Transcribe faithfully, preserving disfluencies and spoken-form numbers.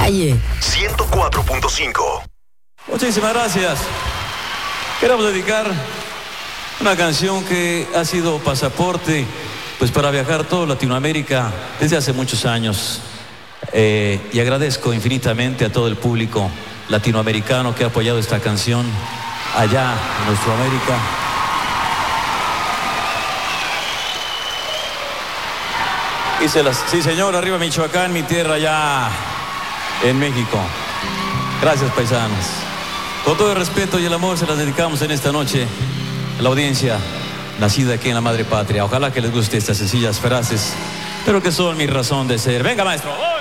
calle. ciento cuatro punto cinco. Muchísimas gracias. Queremos dedicar una canción que ha sido pasaporte pues para viajar toda Latinoamérica desde hace muchos años. Eh, y agradezco infinitamente a todo el público latinoamericano que ha apoyado esta canción allá en nuestra América. Y se las, sí, señor, arriba Michoacán, mi tierra allá en México. Gracias, paisanos. Con todo el respeto y el amor se las dedicamos en esta noche a la audiencia nacida aquí en la madre patria. Ojalá que les guste estas sencillas frases, pero que son mi razón de ser. Venga, maestro. ¡Oh!